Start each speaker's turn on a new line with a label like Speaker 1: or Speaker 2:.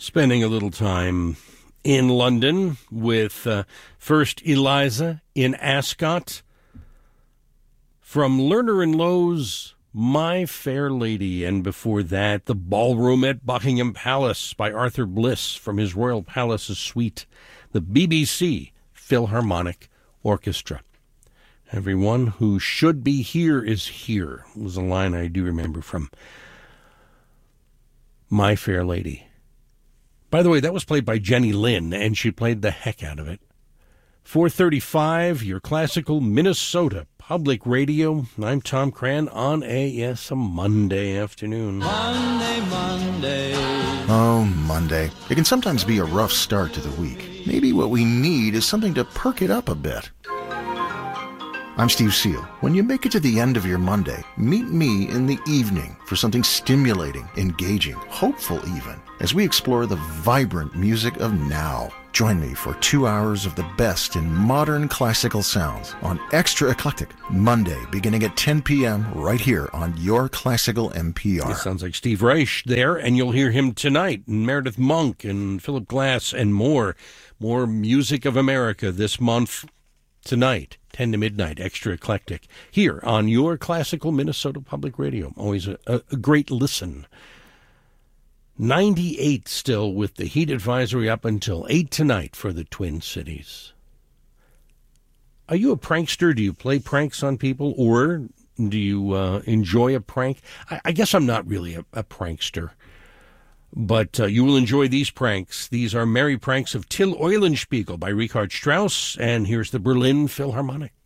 Speaker 1: Spending a little time in London with first Eliza in Ascot from Lerner and Lowe's My Fair Lady, and before that The Ballroom at Buckingham Palace by Arthur Bliss from his Royal Palace's suite, the BBC Philharmonic Orchestra. Everyone who should be here is here was a line I do remember from My Fair Lady. By the way, that was played by Jenny Lynn, and she played the heck out of it. 4:35, your classical Minnesota Public Radio. I'm Tom Cran on a Monday afternoon.
Speaker 2: Monday.
Speaker 3: Oh, Monday. It can sometimes be a rough start to the week. Maybe what we need is something to perk it up a bit. I'm Steve Seal. When you make it to the end of your Monday, meet me in the evening for something stimulating, engaging, hopeful even, as we explore the vibrant music of now. Join me for 2 hours of the best in modern classical sounds on Extra Eclectic, Monday, beginning at 10 p.m. right here on your classical NPR.
Speaker 1: It sounds like Steve Reich there, and you'll hear him tonight, and Meredith Monk and Philip Glass and more. More music of America this month, tonight. 10 to midnight, Extra Eclectic, here on your classical Minnesota Public Radio. Always a great listen. 98 still with the heat advisory up until 8 tonight for the Twin Cities. Are you a prankster? Do you play pranks on people, or do you enjoy a prank? I guess I'm not really a prankster, but you will enjoy these pranks. These are Merry Pranks of Till Eulenspiegel by Richard Strauss, and here's the Berlin Philharmonic.